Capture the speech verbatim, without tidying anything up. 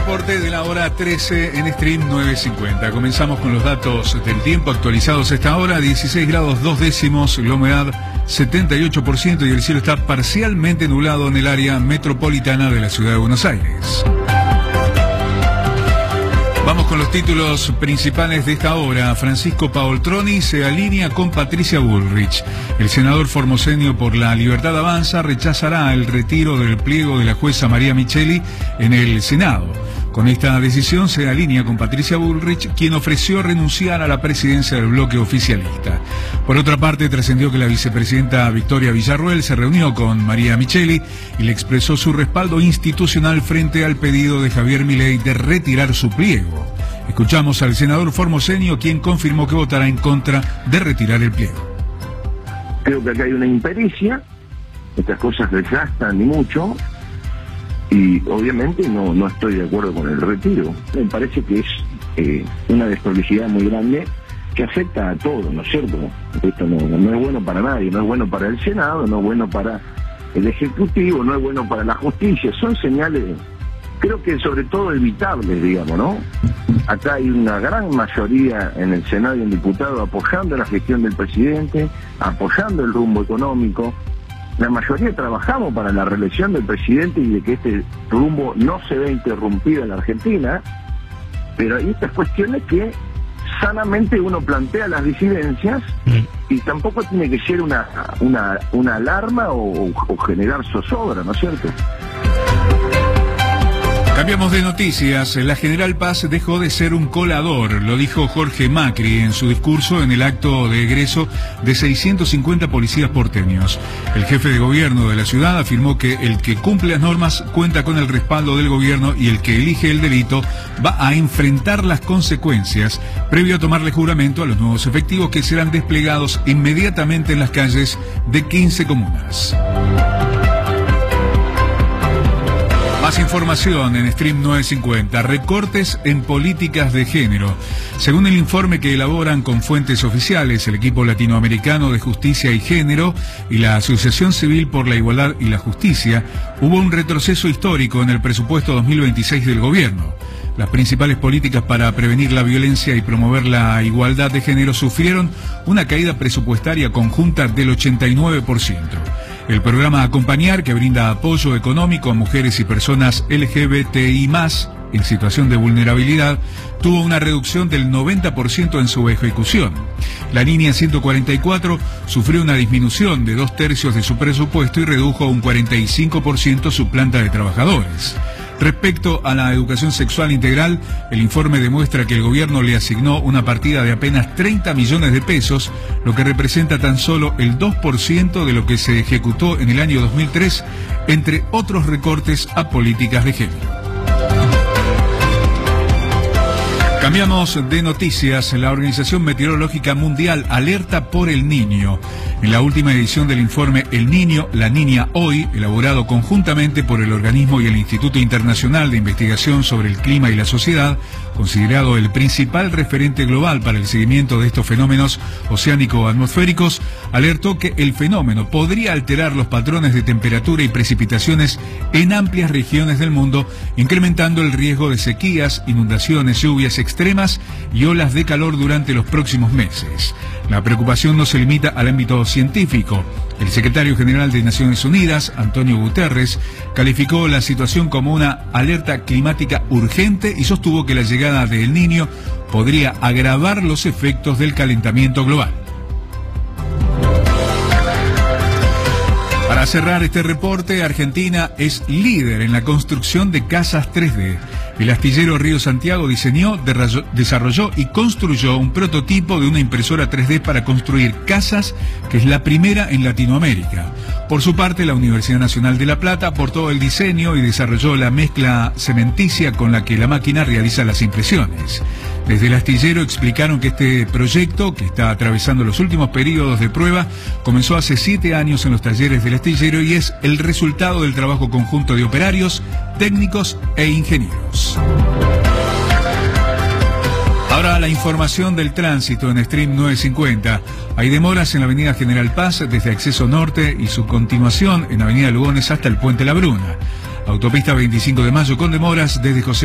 reporte de la hora trece en Stream nueve cincuenta. Comenzamos con los datos del tiempo actualizados a esta hora. dieciséis grados dos décimos, la humedad setenta y ocho por ciento y el cielo está parcialmente nublado en el área metropolitana de la ciudad de Buenos Aires. Vamos con los títulos principales de esta hora. Francisco Paoltroni se alinea con Patricia Bullrich. El senador formoseño por la Libertad Avanza rechazará el retiro del pliego de la jueza María Micheli en el Senado. Con esta decisión se alinea con Patricia Bullrich, quien ofreció renunciar a la presidencia del bloque oficialista. Por otra parte, trascendió que la vicepresidenta Victoria Villarruel se reunió con María Micheli y le expresó su respaldo institucional frente al pedido de Javier Milei de retirar su pliego. Escuchamos al senador formoseño, quien confirmó que votará en contra de retirar el pliego. Creo que acá hay una impericia, estas cosas desgastan y mucho, y obviamente no, no estoy de acuerdo con el retiro. Me parece que es eh, una desprolijidad muy grande que afecta a todos, ¿no es cierto? Esto no, no es bueno para nadie, no es bueno para el Senado, no es bueno para el Ejecutivo, no es bueno para la justicia. Son señales, creo que sobre todo evitables, digamos, ¿no? Acá hay una gran mayoría en el Senado y en diputados apoyando la gestión del presidente, apoyando el rumbo económico. La mayoría trabajamos para la reelección del presidente y de que este rumbo no se vea interrumpido en la Argentina, pero hay estas cuestiones que sanamente uno plantea las disidencias y tampoco tiene que ser una, una, una alarma o, o generar zozobra, ¿no es cierto? Cambiamos de noticias. La General Paz dejó de ser un colador, lo dijo Jorge Macri en su discurso en el acto de egreso de seiscientos cincuenta policías porteños. El jefe de gobierno de la ciudad afirmó que el que cumple las normas cuenta con el respaldo del gobierno y el que elige el delito va a enfrentar las consecuencias, previo a tomarle juramento a los nuevos efectivos que serán desplegados inmediatamente en las calles de quince comunas. Más información en Stream nueve cincuenta. Recortes en políticas de género. Según el informe que elaboran con fuentes oficiales el equipo latinoamericano de justicia y género y la Asociación Civil por la Igualdad y la Justicia, hubo un retroceso histórico en el presupuesto dos mil veintiséis del gobierno. Las principales políticas para prevenir la violencia y promover la igualdad de género sufrieron una caída presupuestaria conjunta del ochenta y nueve por ciento. El programa Acompañar, que brinda apoyo económico a mujeres y personas L G B T I más, en situación de vulnerabilidad, tuvo una reducción del noventa por ciento en su ejecución. La línea ciento cuarenta y cuatro sufrió una disminución de dos tercios de su presupuesto y redujo un cuarenta y cinco por ciento su planta de trabajadores. Respecto a la educación sexual integral, el informe demuestra que el gobierno le asignó una partida de apenas treinta millones de pesos, lo que representa tan solo el dos por ciento de lo que se ejecutó en el año dos mil tres, entre otros recortes a políticas de género. Cambiamos de noticias. La Organización Meteorológica Mundial alerta por El Niño. En la última edición del informe El Niño, la Niña Hoy, elaborado conjuntamente por el organismo y el Instituto Internacional de Investigación sobre el Clima y la Sociedad, considerado el principal referente global para el seguimiento de estos fenómenos oceánico-atmosféricos, alertó que el fenómeno podría alterar los patrones de temperatura y precipitaciones en amplias regiones del mundo, incrementando el riesgo de sequías, inundaciones, lluvias extremas y olas de calor durante los próximos meses. La preocupación no se limita al ámbito científico. El secretario general de Naciones Unidas, Antonio Guterres, calificó la situación como una alerta climática urgente y sostuvo que la llegada de El Niño podría agravar los efectos del calentamiento global. Para cerrar este reporte, Argentina es líder en la construcción de casas tres D. El astillero Río Santiago diseñó, desarrolló y construyó un prototipo de una impresora tres D para construir casas, que es la primera en Latinoamérica. Por su parte, la Universidad Nacional de La Plata aportó el diseño y desarrolló la mezcla cementicia con la que la máquina realiza las impresiones. Desde el astillero explicaron que este proyecto, que está atravesando los últimos periodos de prueba, comenzó hace siete años en los talleres del astillero y es el resultado del trabajo conjunto de operarios, técnicos e ingenieros. Ahora la información del tránsito en Stream nueve cincuenta. Hay demoras en la avenida General Paz desde Acceso Norte y su continuación en avenida Lugones hasta el Puente La Bruna. Autopista veinticinco de mayo con demoras desde José